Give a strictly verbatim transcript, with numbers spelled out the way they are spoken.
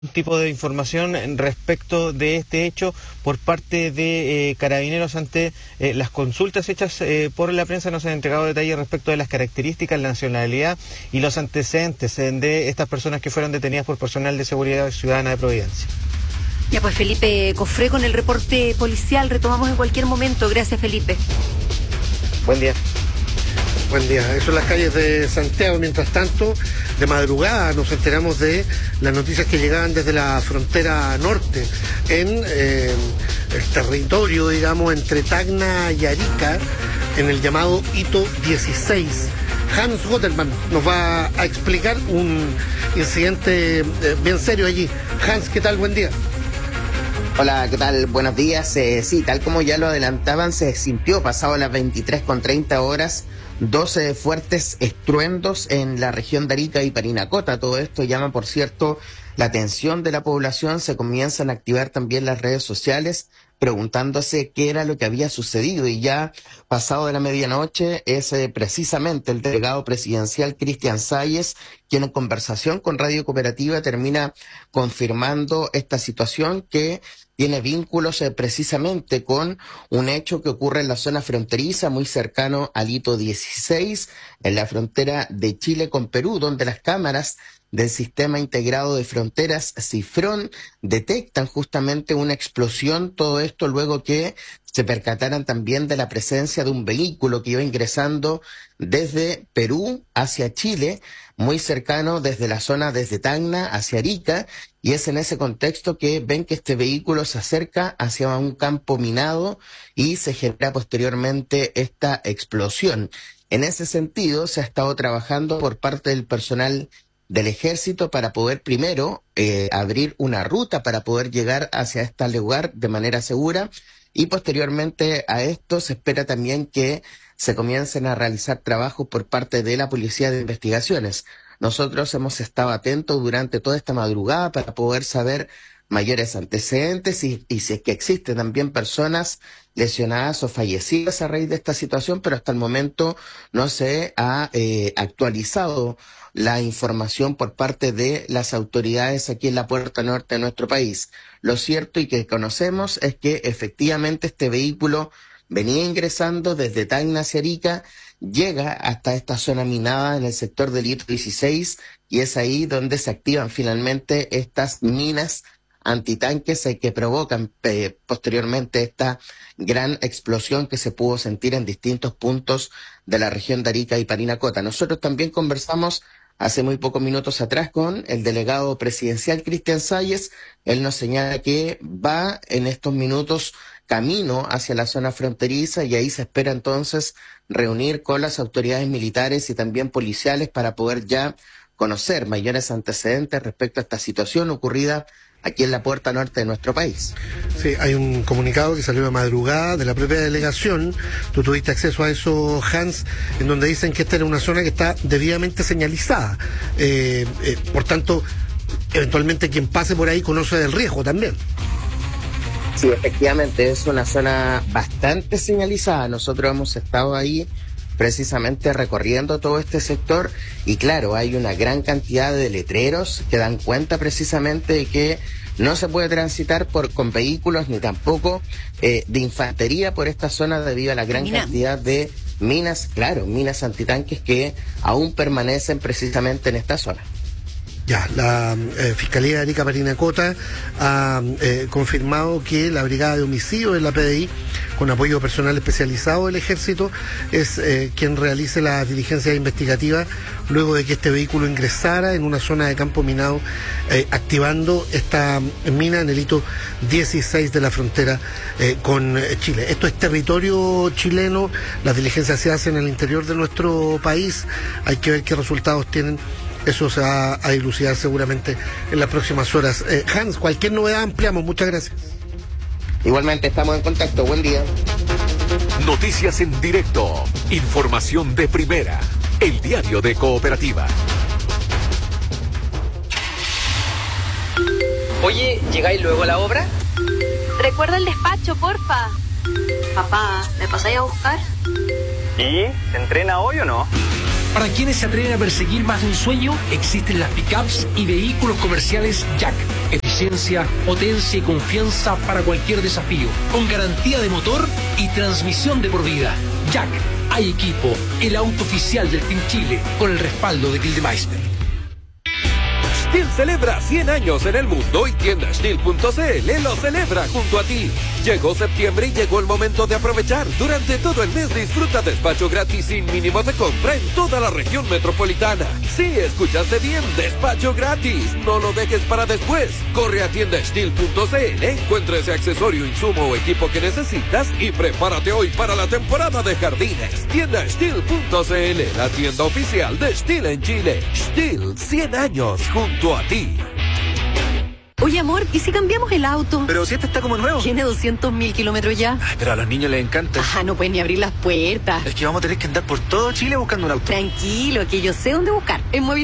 tipo de información respecto de este hecho por parte de eh, Carabineros ante eh, las consultas hechas eh, por la prensa. No se han entregado detalles respecto de las características, la nacionalidad y los antecedentes eh, de estas personas que fueron detenidas por personal de seguridad ciudadana de Providencia. Ya pues, Felipe Cofré con el reporte policial. Retomamos en cualquier momento. Gracias, Felipe. Buen día. Buen día. Eso en las calles de Santiago. Mientras tanto, de madrugada nos enteramos de las noticias que llegaban desde la frontera norte, en eh, el territorio, digamos, entre Tacna y Arica, en el llamado Hito dieciséis. Hans Gotterman nos va a explicar un incidente eh, bien serio allí. Hans, ¿qué tal? Buen día. Hola, ¿qué tal? Buenos días. Eh, sí, tal como ya lo adelantaban, se sintió pasado las veintitrés con treinta horas doce fuertes estruendos en la región de Arica y Parinacota. Todo esto llama, por cierto, la atención de la población. Se comienzan a activar también las redes sociales preguntándose qué era lo que había sucedido, y ya pasado de la medianoche es eh, precisamente el delegado presidencial Cristian Salles quien en conversación con Radio Cooperativa termina confirmando esta situación, que tiene vínculos eh, precisamente con un hecho que ocurre en la zona fronteriza muy cercano al Hito dieciséis, en la frontera de Chile con Perú, donde las cámaras del Sistema Integrado de Fronteras, CIFRON, detectan justamente una explosión. Todo esto luego que se percataran también de la presencia de un vehículo que iba ingresando desde Perú hacia Chile, muy cercano desde la zona desde Tacna hacia Arica, y es en ese contexto que ven que este vehículo se acerca hacia un campo minado y se genera posteriormente esta explosión. En ese sentido, se ha estado trabajando por parte del personal del ejército para poder primero eh, abrir una ruta para poder llegar hacia este lugar de manera segura, y posteriormente a esto se espera también que se comiencen a realizar trabajos por parte de la Policía de Investigaciones. Nosotros hemos estado atentos durante toda esta madrugada para poder saber mayores antecedentes y, y si es que existen también personas lesionadas o fallecidas a raíz de esta situación, pero hasta el momento no se ha eh, actualizado la información por parte de las autoridades aquí en la puerta norte de nuestro país. Lo cierto y que conocemos es que efectivamente este vehículo venía ingresando desde Tacna hacia Arica, llega hasta esta zona minada en el sector del Hito dieciséis, y es ahí donde se activan finalmente estas minas antitanques eh, que provocan eh, posteriormente esta gran explosión que se pudo sentir en distintos puntos de la región de Arica y Parinacota. Nosotros también conversamos hace muy pocos minutos atrás con el delegado presidencial Cristian Salles. Él nos señala que va en estos minutos camino hacia la zona fronteriza, y ahí se espera entonces reunir con las autoridades militares y también policiales para poder ya conocer mayores antecedentes respecto a esta situación ocurrida aquí en la puerta norte de nuestro país. Sí, hay un comunicado que salió de madrugada de la propia delegación, tú tuviste acceso a eso, Hans, en donde dicen que esta era una zona que está debidamente señalizada. Eh, eh, por tanto, eventualmente quien pase por ahí conoce del riesgo también. Sí, efectivamente, es una zona bastante señalizada. Nosotros hemos estado ahí precisamente recorriendo todo este sector, y claro, hay una gran cantidad de letreros que dan cuenta precisamente de que no se puede transitar por con vehículos ni tampoco eh, de infantería por esta zona debido a la gran Mina. cantidad de minas, claro, minas antitanques que aún permanecen precisamente en esta zona. Ya, la eh, Fiscalía de Arica Parinacota ha eh, confirmado que la Brigada de Homicidios de la P D I, con apoyo personal especializado del Ejército, es eh, quien realice las diligencias investigativas luego de que este vehículo ingresara en una zona de campo minado, eh, activando esta mina en el Hito dieciséis de la frontera eh, con Chile. Esto es territorio chileno, las diligencias se hacen en el interior de nuestro país, hay que ver qué resultados tienen. Eso se va a dilucidar seguramente en las próximas horas. Eh, Hans, cualquier novedad ampliamos. Muchas gracias. Igualmente, estamos en contacto. Buen día. Noticias en directo. Información de primera. El diario de Cooperativa. Oye, ¿llegáis luego a la obra? Recuerda el despacho, porfa. Papá, ¿me pasáis a buscar? ¿Y? ¿Se entrena hoy o no? Para quienes se atreven a perseguir más de un sueño, existen las pickups y vehículos comerciales Jack. Eficiencia, potencia y confianza para cualquier desafío, con garantía de motor y transmisión de por vida. Jack, hay equipo, el auto oficial del Team Chile, con el respaldo de Gildemeister. Stihl celebra cien años en el mundo y tienda Stihl punto c l lo celebra junto a ti. Llegó septiembre y llegó el momento de aprovechar. Durante todo el mes disfruta despacho gratis sin mínimo de compra en toda la región metropolitana. Sí, escuchaste bien, despacho gratis. No lo dejes para después. Corre a tienda Stihl punto c l, encuentra ese accesorio, insumo o equipo que necesitas y prepárate hoy para la temporada de jardines. Tienda Stihl punto c l, la tienda oficial de Stihl en Chile. Stihl, cien años junto a ti. Oye, amor, ¿y si cambiamos el auto? Pero si este está como nuevo. Tiene doscientos mil kilómetros ya. Ay, pero a los niños les encanta. Ah, no pueden ni abrir las puertas. Es que vamos a tener que andar por todo Chile buscando un auto. Tranquilo, que yo sé dónde buscar. En Movistar